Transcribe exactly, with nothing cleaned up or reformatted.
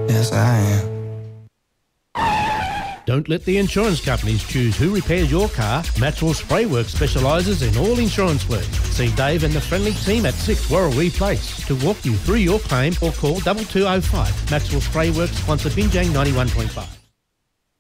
Yes, I am. Don't let the insurance companies choose who repairs your car. Maxwell Spray Works specialises in all insurance work. See Dave and the friendly team at six Warrawee Place to walk you through your claim or call double two oh five. Maxwell Spray Works, sponsor Binjang ninety-one point five.